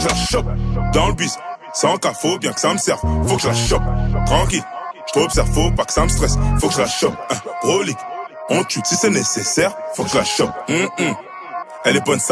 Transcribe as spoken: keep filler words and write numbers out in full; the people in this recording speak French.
je la chope. Dans le bus, sans cas, faut bien que ça me serve. Faut que je la chope. Tranquille, je t'observe, faut pas que ça me stresse. Faut que je la chope. Hein, brolique, on tue si c'est nécessaire. Faut que je la chope. Hum, hum. Elle est bonne, ça.